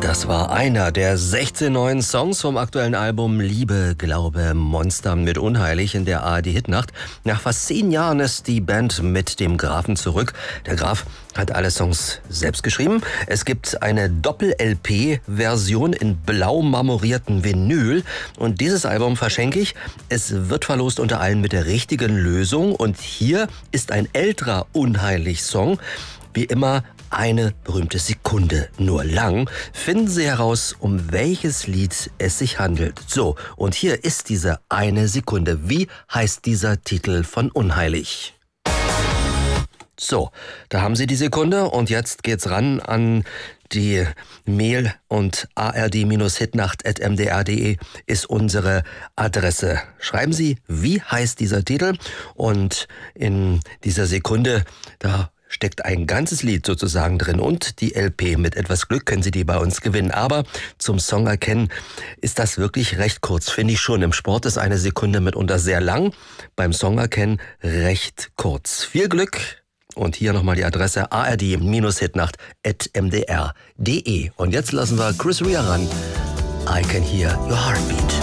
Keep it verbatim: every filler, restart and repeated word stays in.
Das war einer der sechzehn neuen Songs vom aktuellen Album Liebe, Glaube, Monster mit Unheilig in der A R D Hitnacht. Nach fast zehn Jahren ist die Band mit dem Grafen zurück. Der Graf hat alle Songs selbst geschrieben. Es gibt eine Doppel-L P-Version in blau marmorierten Vinyl. Und dieses Album verschenke ich. Es wird verlost unter allen mit der richtigen Lösung. Und hier ist ein älterer Unheilig-Song. Wie immer eine berühmte Sekunde nur lang. Finden Sie heraus, um welches Lied es sich handelt. So, und hier ist diese eine Sekunde. Wie heißt dieser Titel von Unheilig? So, da haben Sie die Sekunde und jetzt geht's ran an die Mail und a r d hitnacht at m d r punkt d e ist unsere Adresse. Schreiben Sie, wie heißt dieser Titel? Und in dieser Sekunde, da steckt ein ganzes Lied sozusagen drin und die L P. Mit etwas Glück können Sie die bei uns gewinnen. Aber zum Song erkennen ist das wirklich recht kurz, finde ich schon. Im Sport ist eine Sekunde mitunter sehr lang, beim Song erkennen recht kurz. Viel Glück und hier nochmal die Adresse a r d hitnacht at m d r punkt d e. Und jetzt lassen wir Chris Rea ran. I Can Hear Your Heartbeat.